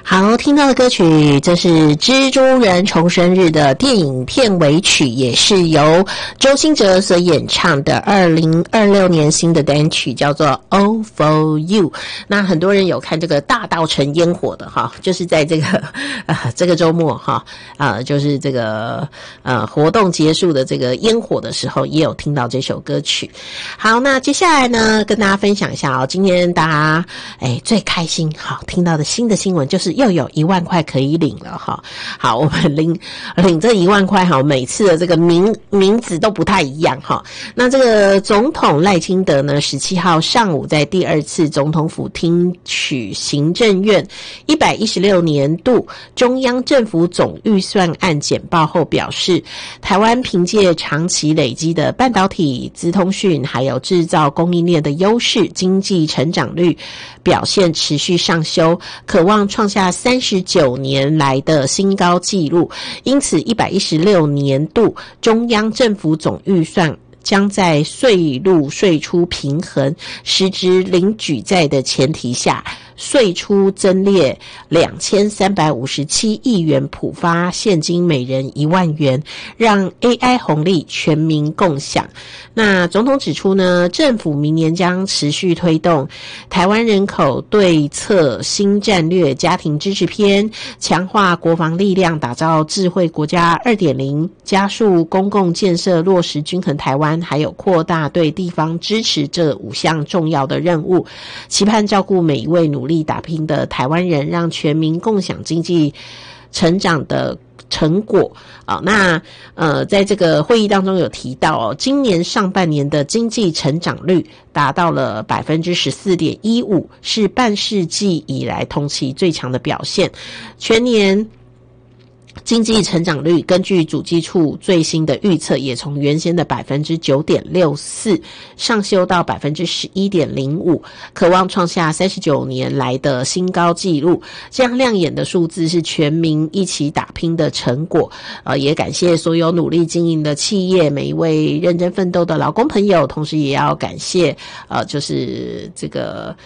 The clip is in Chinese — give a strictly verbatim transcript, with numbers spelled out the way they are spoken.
好，听到的歌曲，这是《蜘蛛人重生日》的电影片尾曲，也是由周兴哲所演唱的二零二六年新的单曲，叫做 All for You。那很多人有看这个大稻埕烟火的哈，就是在这个呃这个周末哈，呃就是这个呃活动结束的这个烟火的时候，也有听到这首歌曲。好，那接下来呢，跟大家分享一下哦，今天大家哎最开心好听到的新的新闻就是又有一万块可以领了哈。好，我们领领这一万块哈，每次的这个名名字都不太一样哈。那这个总统赖清德呢，十七号上午在第二次总统府听取行政院一百一十六年度中央政府总预算案简报后表示，台湾凭借长期累积的半导体、资通讯还有制造供应链的优势，经济成长率表现持续上修，渴望创下三十九年来的新高纪录。因此一百一十六年度中央政府总预算将在税入税出平衡、实质零举债的前提下，税出增列两千三百五十七亿元，普发现金每人一万元，让 A I 红利全民共享。那总统指出呢，政府明年将持续推动台湾人口对策新战略家庭支持篇，强化国防力量，打造智慧国家 二点零， 加速公共建设，落实均衡台湾，还有扩大对地方支持这五项重要的任务，期盼照顾每一位努力打拼的台湾人，让全民共享经济成长的成果啊。那呃，在这个会议当中有提到哦，今年上半年的经济成长率达到了 百分之十四点一五， 是半世纪以来同期最强的表现。全年经济成长率根据主计处最新的预测，也从原先的 百分之九点六四 上修到 百分之十一点零五， 渴望创下三十九年来的新高纪录。这样亮眼的数字是全民一起打拼的成果，呃，也感谢所有努力经营的企业，每一位认真奋斗的劳工朋友，同时也要感谢呃，就是这个